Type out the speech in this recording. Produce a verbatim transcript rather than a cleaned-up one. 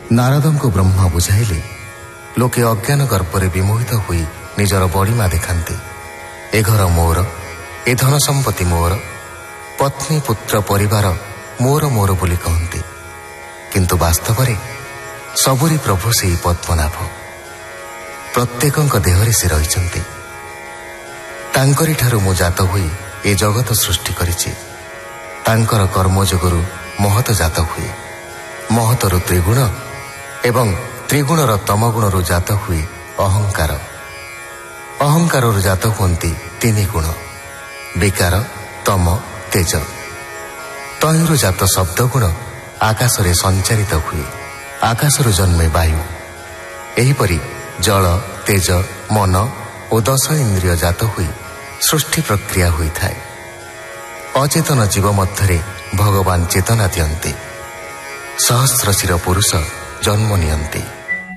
ନାରଦଙ୍କୁ ବ୍ରହ୍ମା ବୁଝାଇଲେ, ଲୋକେ ଅଜ୍ଞାନ ଗର୍ବରେ ବିମୋହିତ ହୋଇ ନିଜର ବଡ଼ିମା ଦେଖାନ୍ତି। ଏ ଘର ମୋର, ଏ ଧନ ସମ୍ପତ୍ତି ମୋର, ପତ୍ନୀ ପୁତ୍ର ପରିବାର ମୋର ମୋର ବୋଲି କହନ୍ତି। କିନ୍ତୁ ବାସ୍ତବରେ ସବୁରି ପ୍ରଭୁ ସେହି ପଦ୍ମନାଭ। ପ୍ରତ୍ୟେକଙ୍କ ଦେହରେ ସେ ରହିଛନ୍ତି। ତାଙ୍କରି ଠାରୁ ମୁଁ ଜାତ ହୋଇ ଏ ଜଗତ ସୃଷ୍ଟି କରିଛି। ତାଙ୍କର କର୍ମ ଯୋଗରୁ ମହତ ଜାତ ହୁଏ। ମହତରୁ ତ୍ରିଗୁଣ ଏବଂ ତ୍ରିଗୁଣର ତମଗୁଣରୁ ଜାତ ହୁଏ ଅହଙ୍କାର। ଅହଙ୍କାରରୁ ଜାତ ହୁଅନ୍ତି ତିନି ଗୁଣ, ବିକାର, ତମ, ତେଜ। ତହିଁରୁ ଜାତ ଶବ୍ଦଗୁଣ ଆକାଶରେ ସଞ୍ଚାରିତ ହୁଏ। ଆକାଶରୁ ଜନ୍ମେ ବାୟୁ। ଏହିପରି ଜଳ, ତେଜ, ମନ ଓ ଦଶ ଇନ୍ଦ୍ରିୟ ଜାତ ହୋଇ ସୃଷ୍ଟି ପ୍ରକ୍ରିୟା ହୋଇଥାଏ। ଅଚେତନ ଜୀବ ମଧ୍ୟରେ ଭଗବାନ ଚେତନା ଦିଅନ୍ତି। ସହସ୍ର ଶିର ପୁରୁଷ ଜନ୍ମ ନିଅନ୍ତି।